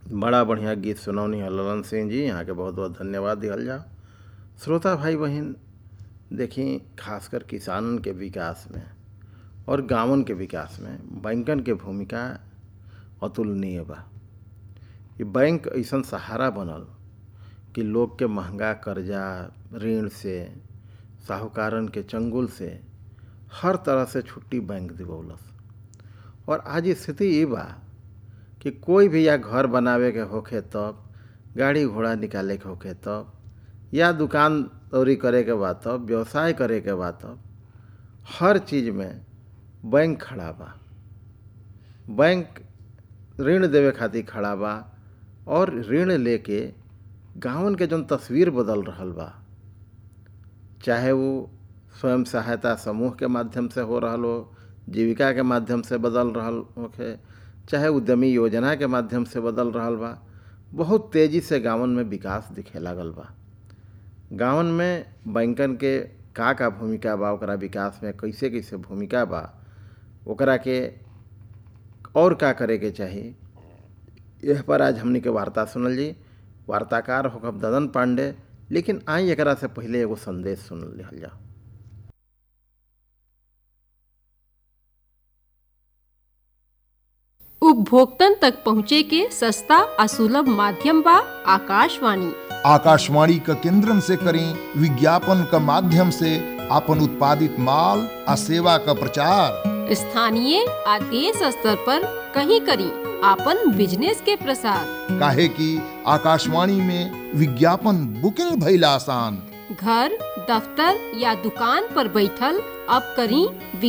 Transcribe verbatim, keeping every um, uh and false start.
बड़ा बढ़िया गीत सुनौनी है ललन सिंह जी, यहाँ के बहुत बहुत धन्यवाद दिहल जाओ। श्रोता भाई बहन, देखी खासकर किसानन के विकास में और गांवन के विकास में बैंकन के भूमिका अतुलनीय बा। ये बैंक ऐसन सहारा बनल कि लोग के महंगा कर्जा, ऋण से, साहूकारन के चंगुल से हर तरह से छुट्टी बैंक दिवौलस। और आज स्थिति ये बा कि कोई भी या घर बनावे के होखे तब, गाड़ी घोड़ा निकाले के होखे तब, या दुकान दौरी करे के बा तब, व्यवसाय करे के बा तब, हर चीज़ में बैंक खड़ा बा। बैंक ऋण देवे खातिर खड़ा बा और ऋण लेके गांवन के जौन तस्वीर बदल रहल बा, चाहे वो स्वयं सहायता समूह के माध्यम से हो रहल हो, जीविका के माध्यम से बदल रहल होखे, चाहे उद्यमी योजना के माध्यम से बदल रहल बा, बहुत तेज़ी से गांवन में विकास दिखे लागल बा। गांवन में बैंकन के का का भूमिका बा, ओकरा विकास में कैसे कैसे भूमिका बा, ओकरा के और का करे के चाही, यह पर आज हमनी के वार्ता सुनल जी। वार्ताकार होकर ददन पांडे, लेकिन आई एकरा से पहले एगो संदेश सुन लिहल जाओ। उपभोक्तन तक पहुँचे के सस्ता और सुलभ माध्यम बा आकाशवाणी। आकाशवाणी का केंद्रन से करें विज्ञापन का माध्यम से अपन उत्पादित माल और सेवा का प्रचार। स्थानीय और देश स्तर पर कहीं करी आपन बिजनेस के प्रसार। काहे कि आकाशवाणी में विज्ञापन बुकिंग भइल आसान। घर, दफ्तर या दुकान पर बैठल अब करी